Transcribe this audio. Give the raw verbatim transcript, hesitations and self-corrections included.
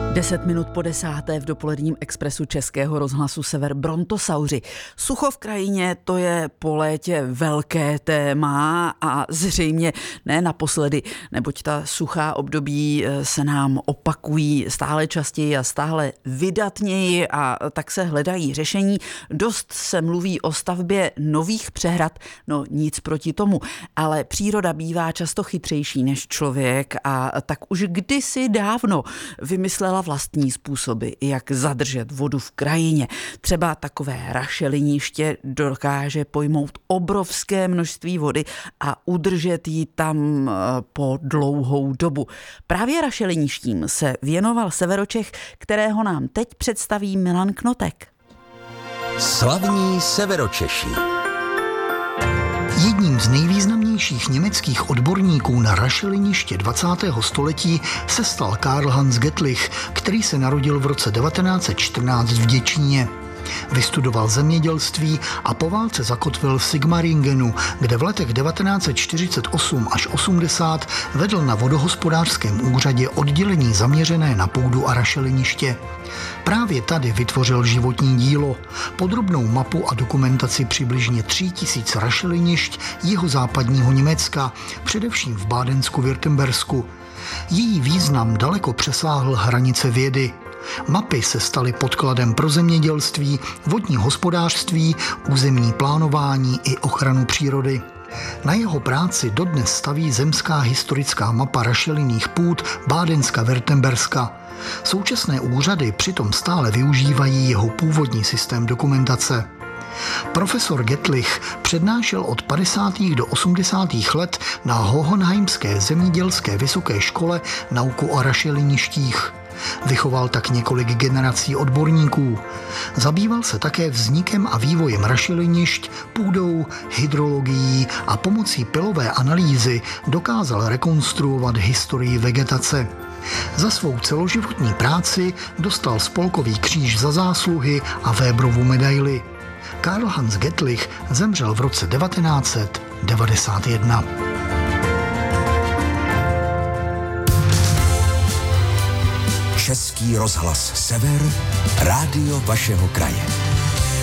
Deset minut po desáté v dopoledním expresu Českého rozhlasu Sever. Brontosauři. Sucho v krajině, to je po létě velké téma a zřejmě ne naposledy, neboť ta suchá období se nám opakují stále častěji a stále vydatněji a tak se hledají řešení. Dost se mluví o stavbě nových přehrad, no nic proti tomu, ale příroda bývá často chytřejší než člověk a tak už kdysi dávno vymyslela vlastní způsoby, jak zadržet vodu v krajině. Třeba takové rašeliniště dokáže pojmout obrovské množství vody a udržet ji tam po dlouhou dobu. Právě rašeliništím se věnoval Severočech, kterého nám teď představí Milan Knotek. Slavní Severočeši. Jedním z nejvýznamnějších německých odborníků na rašeliniště dvacátého století se stal Karl Hans Gettlich, který se narodil v roce devatenáct set čtrnáct v Děčíně. Vystudoval zemědělství a po válce zakotvil v Sigmaringenu, kde v letech devatenáct set čtyřicet osm až osmdesát vedl na vodohospodářském úřadě oddělení zaměřené na půdu a rašeliniště. Právě tady vytvořil životní dílo, podrobnou mapu a dokumentaci přibližně tří tisíc rašelinišť jihozápadního Německa, především v Bádensku-Württembersku. Její význam daleko přesáhl hranice vědy. Mapy se staly podkladem pro zemědělství, vodní hospodářství, územní plánování i ochranu přírody. Na jeho práci dodnes staví zemská historická mapa rašelinných půd Bádenska-Württemberska. Současné úřady přitom stále využívají jeho původní systém dokumentace. Profesor Gettlich přednášel od padesátých do osmdesátých let na Hohenheimské zemědělské vysoké škole nauku o rašeliništích. Vychoval tak několik generací odborníků. Zabýval se také vznikem a vývojem rašelinišť, půdou, hydrologií a pomocí pilové analýzy dokázal rekonstruovat historii vegetace. Za svou celoživotní práci dostal Spolkový kříž za zásluhy a Weberovu medaili. Karl Hans Gettlich zemřel v roce devatenáct set devadesát jedna. Český rozhlas Sever, rádio vašeho kraje.